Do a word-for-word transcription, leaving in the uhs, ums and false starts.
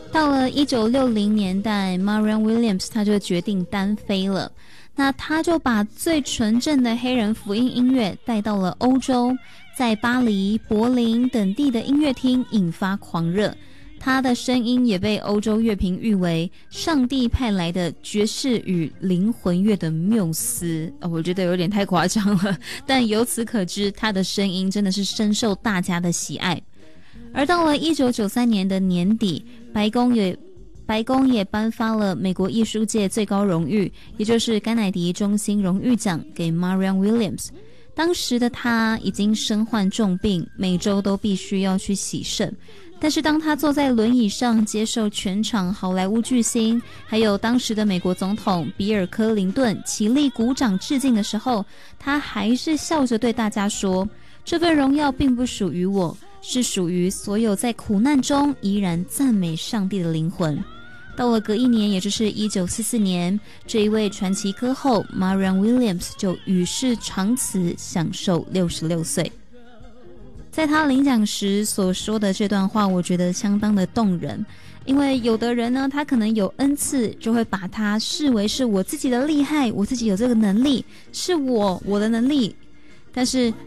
到了一九六零年代 Marianne Williams 他就决定单飞了，那他就把最纯正的黑人福音音乐带到了欧洲，在巴黎、柏林等地的音乐厅引发狂热，他的声音也被欧洲乐评誉为上帝派来的爵士与灵魂乐的缪斯、哦、我觉得有点太夸张了，但由此可知他的声音真的是深受大家的喜爱。而到了一九九三年的年底，白宫也白宫也颁发了美国艺术界最高荣誉，也就是甘乃迪中心荣誉奖给 Marianne Williams。当时的他已经身患重病，每周都必须要去洗肾，但是当他坐在轮椅上接受全场好莱坞巨星还有当时的美国总统比尔·克林顿起立鼓掌致敬的时候，他还是笑着对大家说，这份荣耀并不属于我，是属于所有在苦难中依然赞美上帝的灵魂。到了隔一年，也就是一九四四年，这一位传奇歌后 Marianne Williams 就与世长辞，享受六十六岁。在他领奖时所说的这段话，我觉得相当的动人，因为有的人呢，他可能有恩赐，就会把它视为是我自己的厉害，我自己有这个能力，是我我的能力。但是